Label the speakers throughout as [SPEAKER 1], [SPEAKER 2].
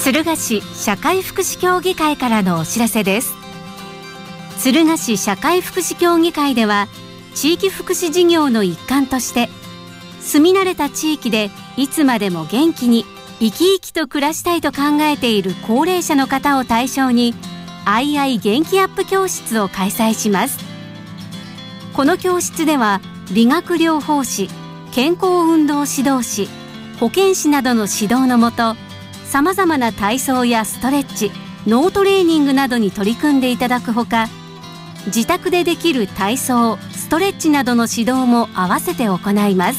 [SPEAKER 1] 敦賀市社会福祉協議会からのお知らせです。敦賀市社会福祉協議会では、地域福祉事業の一環として、住み慣れた地域でいつまでも元気に生き生きと暮らしたいと考えている高齢者の方を対象に、アイアイ元気アップ教室を開催します。この教室では、理学療法士、健康運動指導士、保健師などの指導のもと、さまざまな体操やストレッチ、脳トレーニングなどに取り組んでいただくほか、自宅でできる体操、ストレッチなどの指導も合わせて行います。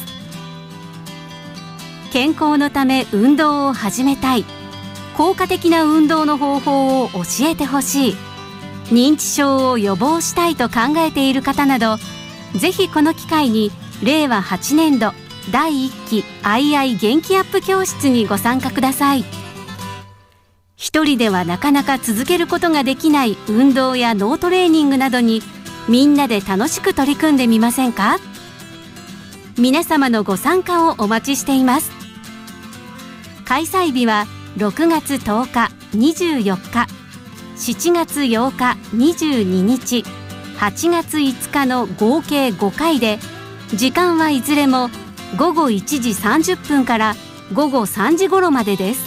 [SPEAKER 1] 健康のため運動を始めたい、効果的な運動の方法を教えてほしい、認知症を予防したいと考えている方など、ぜひこの機会に令和8年度第1期アイアイ元気アップ教室にご参加ください。一人ではなかなか続けることができない運動や脳トレーニングなどに、みんなで楽しく取り組んでみませんか？皆様のご参加をお待ちしています。開催日は6月10日、24日、7月8日、22日、8月5日の合計5回で、時間はいずれも午後1時30分から午後3時頃までです。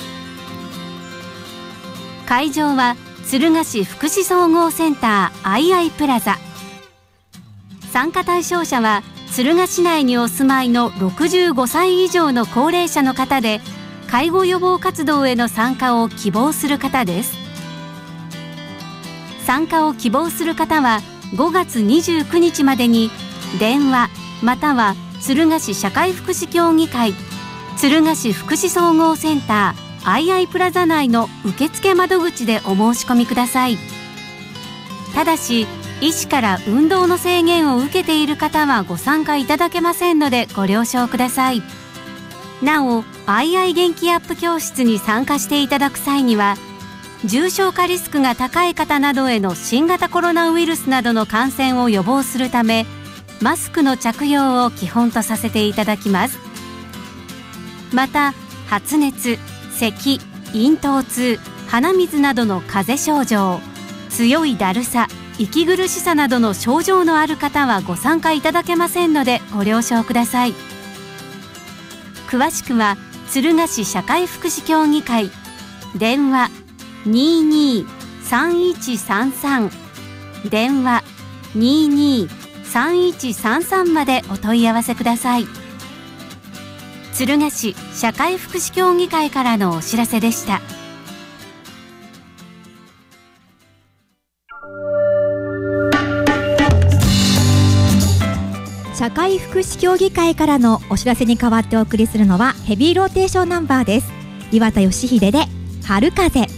[SPEAKER 1] 会場は敦賀市福祉総合センターアイアイプラザ。参加対象者は敦賀市内にお住まいの65歳以上の高齢者の方で、介護予防活動への参加を希望する方です。参加を希望する方は5月29日までに電話または敦賀市社会福祉協議会敦賀市福祉総合センターアイアイプラザ内の受付窓口でお申し込みください。ただし、医師から運動の制限を受けている方はご参加いただけませんのでご了承ください。なお、アイアイ元気アップ教室に参加していただく際には、重症化リスクが高い方などへの新型コロナウイルスなどの感染を予防するため、マスクの着用を基本とさせていただきます。また、発熱、咳、咽頭痛、鼻水などの風邪症状、強いだるさ、息苦しさなどの症状のある方はご参加いただけませんのでご了承ください。詳しくは敦賀市社会福祉協議会電話22-3133電話22-3133までお問い合わせください。敦賀市社会福祉協議会からのお知らせでした。
[SPEAKER 2] 社会福祉協議会からのお知らせに代わってお送りするのはヘビーローテーションナンバーです。岩田義秀で春風。